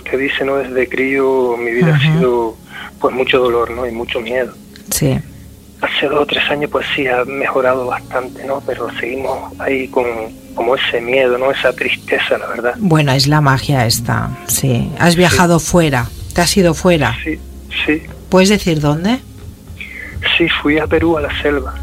usted dice, ¿no? Desde crío mi vida ha sido pues mucho dolor, ¿no? Y mucho miedo. Sí. Hace 2 o 3 años pues sí ha mejorado bastante, ¿no? Pero seguimos ahí con como ese miedo, ¿no? Esa tristeza, la verdad. Bueno, es la magia esta, sí. ¿Has viajado fuera? ¿Te has ido fuera? Sí, sí. ¿Puedes decir dónde? Sí, fui a Perú, a la selva.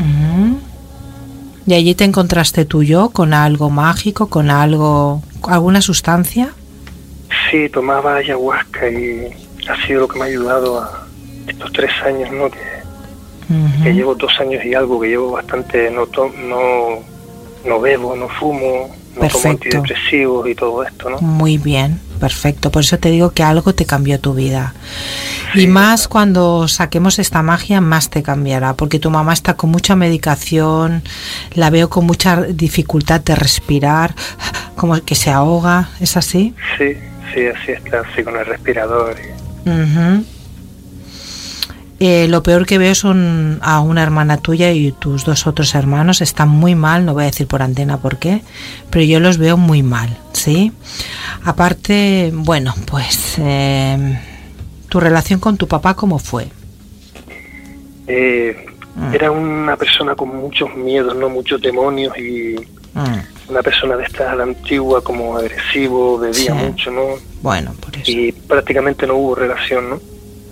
¿Y allí te encontraste tú yo con algo mágico, con algo, alguna sustancia? Sí, tomaba ayahuasca y ha sido lo que me ha ayudado a estos 3 años, ¿no? Que llevo 2 años y algo, que llevo bastante, no bebo, no fumo, no tomo antidepresivos y todo esto, ¿no? Muy bien, perfecto. Por eso te digo que algo te cambió tu vida. Sí, y más cuando saquemos esta magia, más te cambiará, porque tu mamá está con mucha medicación, la veo con mucha dificultad de respirar, como que se ahoga, ¿es así? Sí, así está, así con el respirador. Lo peor que veo son a una hermana tuya y tus 2 otros hermanos. Están muy mal, no voy a decir por antena por qué, pero yo los veo muy mal, ¿sí? Aparte, bueno, pues tu relación con tu papá, ¿cómo fue? Era una persona con muchos miedos, ¿no? Muchos demonios y una persona de esta a la antigua, como agresivo, bebía mucho, ¿no? Bueno, por eso. Y prácticamente no hubo relación, ¿no?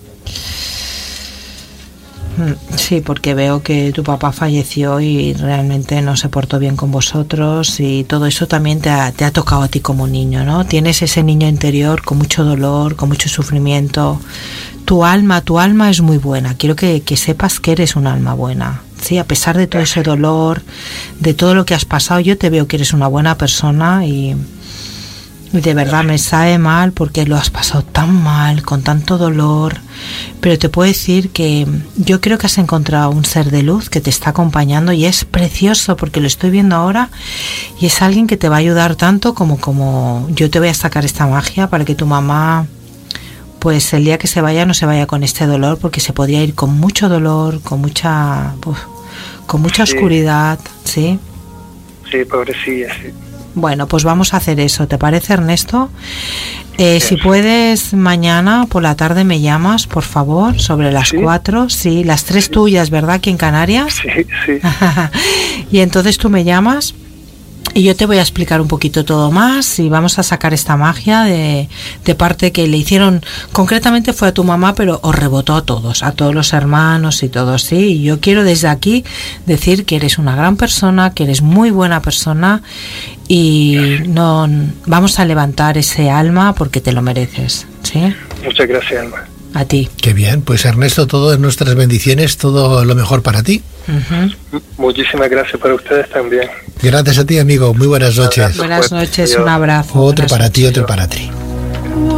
Sí, porque veo que tu papá falleció y realmente no se portó bien con vosotros y todo eso también te ha tocado a ti como niño, ¿no? Tienes ese niño interior con mucho dolor, con mucho sufrimiento. Tu alma es muy buena. Quiero que sepas que eres un alma buena. Sí, a pesar de todo ese dolor, de todo lo que has pasado, yo te veo que eres una buena persona y de verdad me sabe mal porque lo has pasado tan mal, con tanto dolor, pero te puedo decir que yo creo que has encontrado un ser de luz que te está acompañando y es precioso porque lo estoy viendo ahora y es alguien que te va a ayudar tanto como yo te voy a sacar esta magia para que tu mamá, pues el día que se vaya no se vaya con este dolor, porque se podría ir con mucho dolor, con mucha oscuridad, ¿sí? Sí, pobrecilla, sí. Bueno, pues vamos a hacer eso, ¿te parece, Ernesto? Si puedes, mañana por la tarde me llamas, por favor, sobre las 4, sí, las 3 tuyas, ¿verdad? Aquí en Canarias. Sí. Y entonces tú me llamas y yo te voy a explicar un poquito todo más y vamos a sacar esta magia de parte que le hicieron, concretamente fue a tu mamá, pero os rebotó a todos los hermanos y todos, sí. Y yo quiero desde aquí decir que eres una gran persona, que eres muy buena persona y no vamos a levantar ese alma porque te lo mereces, ¿sí? Muchas gracias, Alma. A ti. Qué bien, pues Ernesto, todas nuestras bendiciones, todo lo mejor para ti. Muchísimas gracias para ustedes también. Gracias a ti, amigo. Muy buenas noches. Buenas noches, un abrazo. Otro para ti, otro para ti.